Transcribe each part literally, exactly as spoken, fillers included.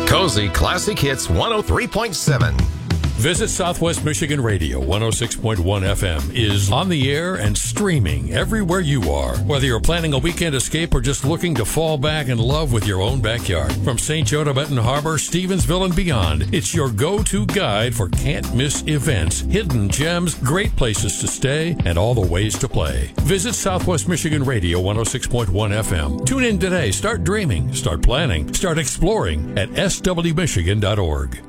Cozy Classic Hits one oh three point seven. Visit Southwest Michigan Radio one oh six point one F M is on the air and streaming everywhere you are. Whether you're planning a weekend escape or just looking to fall back in love with your own backyard. From Saint Joe to Benton Harbor, Stevensville, and beyond, it's your go-to guide for can't-miss events, hidden gems, great places to stay, and all the ways to play. Visit Southwest Michigan Radio one oh six point one F M. Tune in today. Start dreaming, start planning, start exploring at s w michigan dot org.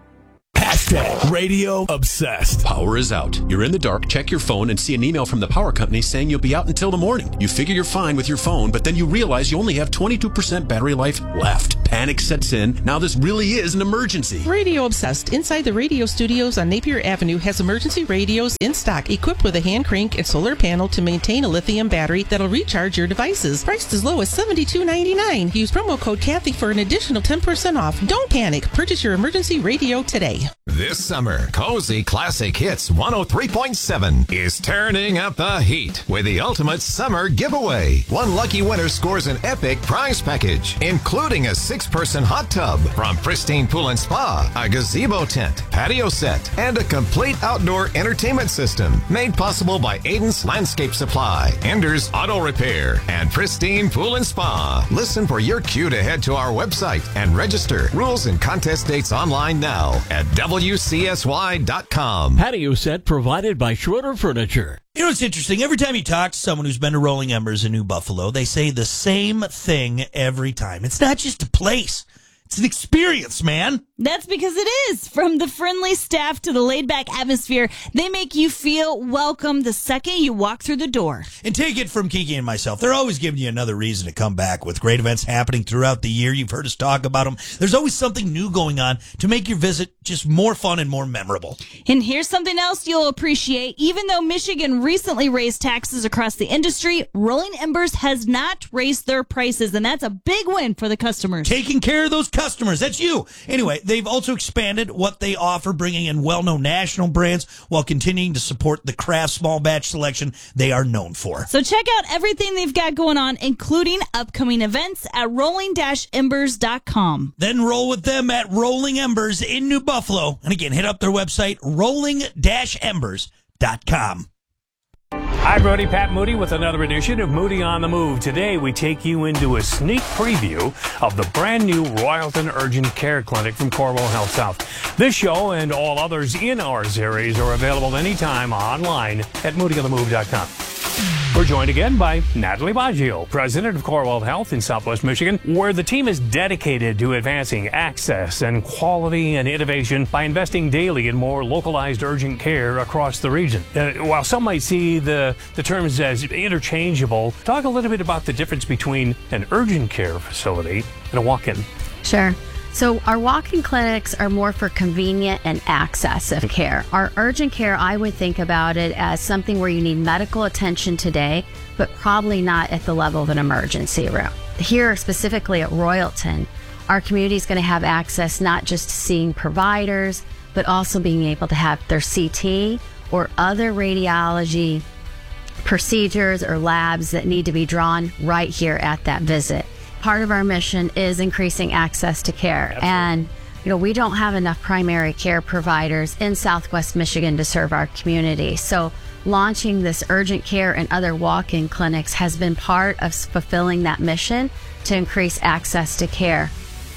Hashtag Radio Obsessed. Power is out. You're in the dark, check your phone, and see an email from the power company saying you'll be out until the morning. You figure you're fine with your phone, but then you realize you only have twenty-two percent battery life left. Panic sets in. Now this really is an emergency. Radio Obsessed inside the radio studios on Napier Avenue has emergency radios in stock equipped with a hand crank and solar panel to maintain a lithium battery that'll recharge your devices. Priced as low as seventy-two ninety-nine. Use promo code Kathy for an additional ten percent off. Don't panic. Purchase your emergency radio today. This summer, Cozy Classic Hits one oh three point seven is turning up the heat with the ultimate summer giveaway. One lucky winner scores an epic prize package, including a six-person hot tub from Pristine Pool and Spa, a gazebo tent, patio set, and a complete outdoor entertainment system made possible by Aiden's Landscape Supply, Ender's Auto Repair, and Pristine Pool and Spa. Listen for your cue to head to our website and register. Rules and contest dates online now at w c s y dot com. Patio set provided by Schroeder Furniture. You know what's interesting? Every time you talk to someone who's been to Rolling Embers in New Buffalo, they say the same thing every time. It's not just a place. It's an experience, man. That's because it is. From the friendly staff to the laid-back atmosphere, they make you feel welcome the second you walk through the door. And take it from Kiki and myself, they're always giving you another reason to come back with great events happening throughout the year. You've heard us talk about them. There's always something new going on to make your visit just more fun and more memorable. And here's something else you'll appreciate. Even though Michigan recently raised taxes across the industry, Rolling Embers has not raised their prices, and that's a big win for the customers. Taking care of those customers, that's you. Anyway, they've also expanded what they offer, bringing in well-known national brands while continuing to support the craft small batch selection they are known for. So check out everything they've got going on, including upcoming events at rolling embers dot com. Then roll with them at Rolling Embers in New Buffalo. And again, hit up their website, rolling embers dot com. Hi, Brody. Pat Moody with another edition of Moody on the Move. Today, we take you into a sneak preview of the brand new Royalton Urgent Care Clinic from Corewell Health South. This show and all others in our series are available anytime online at moody on the move dot com. We're joined again by Natalie Baggio, president of Corewell Health in Southwest Michigan, where the team is dedicated to advancing access and quality and innovation by investing daily in more localized urgent care across the region. Uh, while some might see the, the terms as interchangeable, talk a little bit about the difference between an urgent care facility and a walk-in. Sure. So our walk-in clinics are more for convenient and access of care. Our urgent care, I would think about it as something where you need medical attention today, but probably not at the level of an emergency room. Here, specifically at Royalton, our community is going to have access not just to seeing providers, but also being able to have their C T or other radiology procedures or labs that need to be drawn right here at that visit. Part of our mission is increasing access to care. Absolutely. And, you know, we don't have enough primary care providers in Southwest Michigan to serve our community. So launching this urgent care and other walk-in clinics has been part of fulfilling that mission to increase access to care.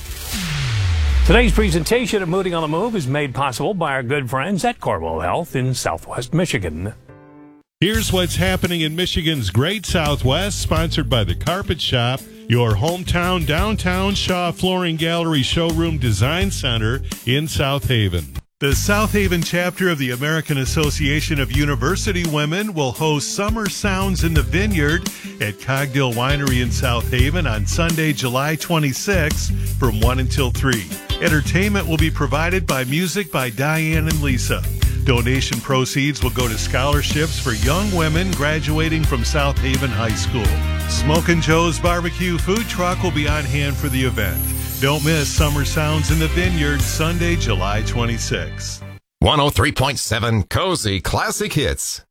Today's presentation of Moody on the Move is made possible by our good friends at Corewell Health in Southwest Michigan. Here's what's happening in Michigan's Great Southwest, sponsored by The Carpet Shop, your hometown downtown Shaw Flooring Gallery Showroom Design Center in South Haven. The South Haven chapter of the American Association of University Women will host Summer Sounds in the Vineyard at Cogdill Winery in South Haven on Sunday, July twenty-sixth from one until three. Entertainment will be provided by music by Diane and Lisa. Donation proceeds will go to scholarships for young women graduating from South Haven High School. Smokin' Joe's Barbecue Food Truck will be on hand for the event. Don't miss Summer Sounds in the Vineyard, Sunday, July twenty-sixth. one oh three point seven Cozy Classic Hits.